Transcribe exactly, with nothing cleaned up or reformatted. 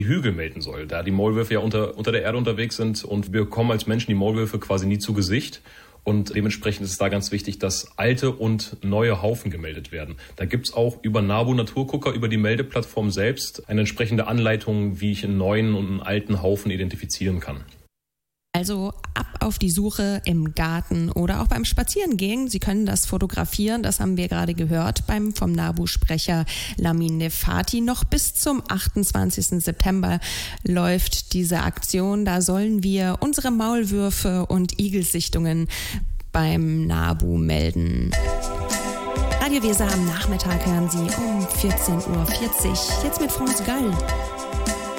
Hügel melden soll, da die Maulwürfe ja unter, unter der Erde unterwegs sind und wir kommen als Menschen die Maulwürfe quasi nie zu Gesicht. Und dementsprechend ist es da ganz wichtig, dass alte und neue Haufen gemeldet werden. Da gibt's auch über NABU Naturgucker, über die Meldeplattform selbst, eine entsprechende Anleitung, wie ich einen neuen und einen alten Haufen identifizieren kann. Also ab auf die Suche im Garten oder auch beim Spazierengehen. Sie können das fotografieren, das haben wir gerade gehört beim vom NABU-Sprecher Lamin Nefati. Noch bis zum achtundzwanzigsten September läuft diese Aktion. Da sollen wir unsere Maulwürfe und Igelsichtungen beim NABU melden. Radio Weser am Nachmittag hören Sie um vierzehn Uhr vierzig. Jetzt mit Franz Gall.